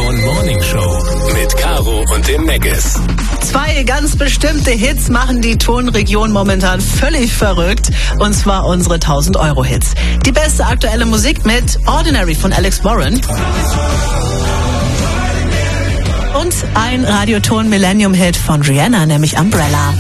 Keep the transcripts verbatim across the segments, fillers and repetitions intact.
Ton Morning Show mit Caro und dem Megas. Zwei ganz bestimmte Hits machen die Tonregion momentan völlig verrückt. Und zwar unsere tausend Euro Hits. Die beste aktuelle Musik mit Ordinary von Alex Warren. Und ein Radioton Millennium Hit von Rihanna, nämlich Umbrella.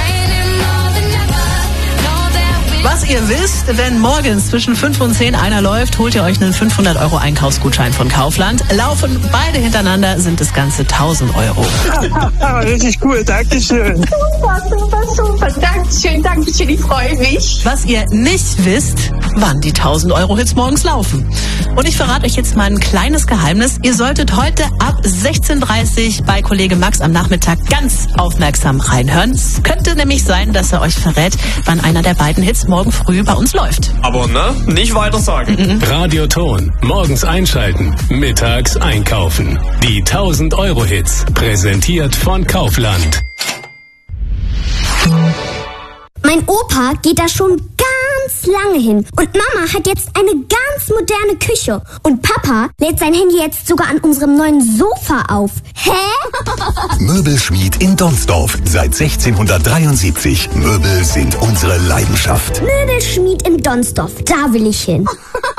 Was ihr wisst, wenn morgens zwischen fünf und zehn einer läuft, holt ihr euch einen fünfhundert Euro Einkaufsgutschein von Kaufland. Laufen beide hintereinander, sind das Ganze tausend Euro. Richtig cool, Dankeschön. Super, super, super. Dankeschön, Dankeschön, ich freue mich. Was ihr nicht wisst, wann die tausend Euro Hits morgens laufen. Und ich verrate euch jetzt mal ein kleines Geheimnis. Ihr solltet heute ab sechzehn Uhr dreißig bei Kollege Max am Nachmittag ganz aufmerksam reinhören. Es könnte nämlich sein, dass er euch verrät, wann einer der beiden Hits morgen früh bei uns läuft. Aber ne, nicht weiter sagen. Mhm. Radioton, morgens einschalten, mittags einkaufen. Die tausend Euro Hits, präsentiert von Kaufland. Mein Opa geht da schon ganz lange hin und Mama hat jetzt eine ganz moderne Küche und Papa lädt sein Handy jetzt sogar an unserem neuen Sofa auf. Hä? Möbelschmied in Donsdorf seit sechzehnhundertdreiundsiebzig. Möbel sind unsere Leidenschaft. Möbelschmied in Donsdorf, da will ich hin.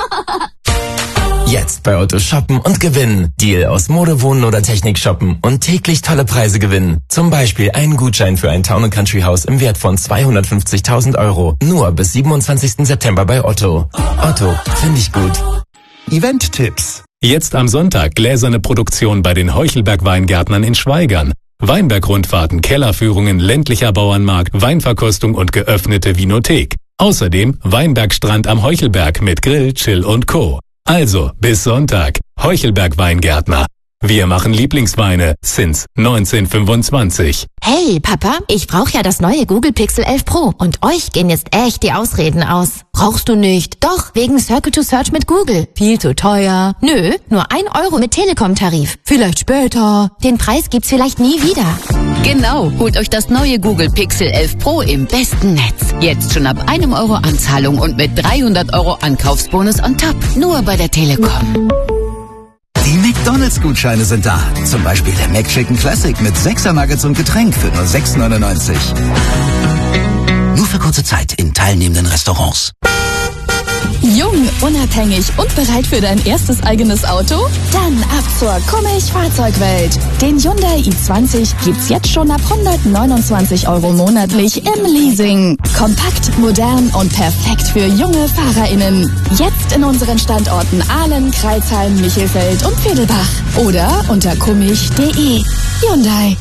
Jetzt bei Otto shoppen und gewinnen. Deal aus Mode, Wohnen oder Technik shoppen und täglich tolle Preise gewinnen. Zum Beispiel einen Gutschein für ein Town and Country Haus im Wert von zweihundertfünfzigtausend Euro. Nur bis siebenundzwanzigsten September bei Otto. Otto, finde ich gut. Event-Tipps. Jetzt am Sonntag gläserne Produktion bei den Heuchelberg-Weingärtnern in Schwaigern. Weinbergrundfahrten, Kellerführungen, ländlicher Bauernmarkt, Weinverkostung und geöffnete Vinothek. Außerdem Weinbergstrand am Heuchelberg mit Grill, Chill und Co. Also, bis Sonntag. Heuchelberg Weingärtner. Wir machen Lieblingsweine since neunzehnhundertfünfundzwanzig. Hey, Papa, ich brauche ja das neue Google Pixel elf Pro. Und euch gehen jetzt echt die Ausreden aus. Brauchst du nicht? Doch, wegen Circle to Search mit Google. Viel zu teuer. Nö, nur ein Euro mit Telekom-Tarif. Vielleicht später. Den Preis gibt's vielleicht nie wieder. Genau, holt euch das neue Google Pixel elf Pro im besten Netz. Jetzt schon ab einem Euro Anzahlung und mit dreihundert Euro Ankaufsbonus on top. Nur bei der Telekom. Die McDonalds-Gutscheine sind da. Zum Beispiel der McChicken Classic mit sechser Nuggets und Getränk für nur sechs neunundneunzig. Nur für kurze Zeit in teilnehmenden Restaurants. Jung, unabhängig und bereit für dein erstes eigenes Auto? Dann ab zur Kummich-Fahrzeugwelt. Den Hyundai i zwanzig gibt's jetzt schon ab hundertneunundzwanzig Euro monatlich im Leasing. Kompakt, modern und perfekt für junge FahrerInnen. Jetzt in unseren Standorten Aalen, Crailsheim, Michelfeld und Vedelbach. Oder unter kummich punkt de. Hyundai.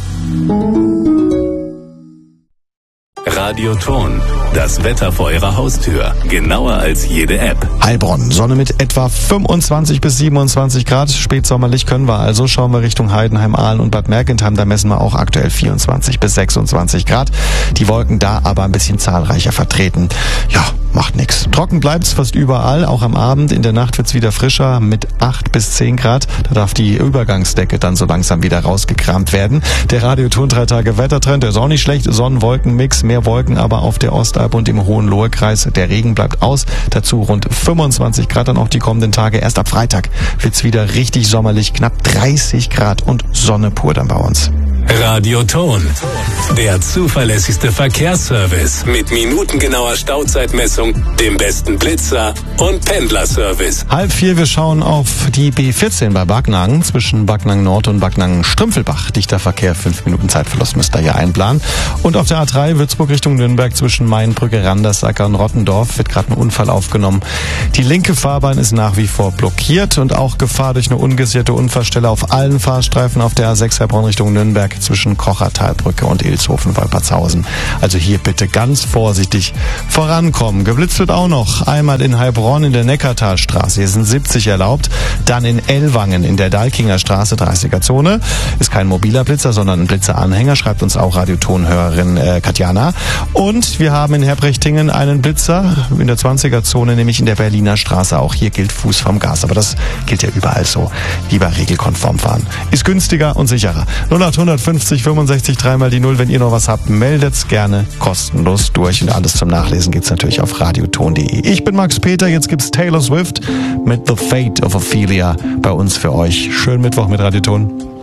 Radioton, das Wetter vor Ihrer Haustür. Genauer als jede App. Heilbronn, Sonne mit etwa fünfundzwanzig bis siebenundzwanzig Grad. Spätsommerlich können wir also. Schauen wir Richtung Heidenheim, Aalen und Bad Mergentheim. Da messen wir auch aktuell vierundzwanzig bis sechsundzwanzig Grad. Die Wolken da aber ein bisschen zahlreicher vertreten. Ja, macht nix. Trocken bleibt's fast überall. Auch am Abend. In der Nacht wird's wieder frischer mit acht bis zehn Grad. Da darf die Übergangsdecke dann so langsam wieder rausgekramt werden. Der Radioton drei Tage Wettertrend, der ist auch nicht schlecht. Sonn-Wolken-Mix, mehr Wolken aber auf der Ostalb und im Hohenlohe-Kreis. Der Regen bleibt aus. Dazu rund fünfundzwanzig Grad dann auch die kommenden Tage. Erst ab Freitag wird's wieder richtig sommerlich. Knapp dreißig Grad und Sonne pur dann bei uns. Radioton, der zuverlässigste Verkehrsservice mit minutengenauer Stauzeitmessung, dem besten Blitzer und Pendlerservice. Halb vier, wir schauen auf die B vierzehn bei Backnang zwischen Backnang Nord und Backnang Strümpfelbach. Dichter Verkehr, fünf Minuten Zeitverlust müsst ihr hier einplanen. Und auf der A drei Würzburg Richtung Nürnberg zwischen Mainbrücke, Randersacker und Rottendorf wird gerade ein Unfall aufgenommen. Die linke Fahrbahn ist nach wie vor blockiert und auch Gefahr durch eine ungesicherte Unfallstelle auf allen Fahrstreifen auf der A sechs Heilbronn Richtung Nürnberg zwischen Kochertalbrücke und Ilshofen-Wolpertshausen. Also hier bitte ganz vorsichtig vorankommen. Geblitzt wird auch noch. Einmal in Heilbronn in der Neckartalstraße. Hier sind siebzig erlaubt. Dann in Ellwangen in der Dalkinger Straße, dreißiger Zone. Ist kein mobiler Blitzer, sondern ein Blitzeranhänger. Schreibt uns auch Radiotonhörerin äh, Katjana. Und wir haben in Herbrichtingen einen Blitzer in der zwanziger Zone, nämlich in der Berliner Straße. Auch hier gilt Fuß vom Gas. Aber das gilt ja überall so. Lieber regelkonform fahren. Ist günstiger und sicherer. null acht fünf fünfzig fünfundsechzig, dreimal die Null. Wenn ihr noch was habt, meldet's gerne kostenlos durch. Und alles zum Nachlesen gibt's natürlich auf radioton punkt de. Ich bin Max Peter, jetzt gibt's Taylor Swift mit The Fate of Ophelia bei uns für euch. Schönen Mittwoch mit Radioton.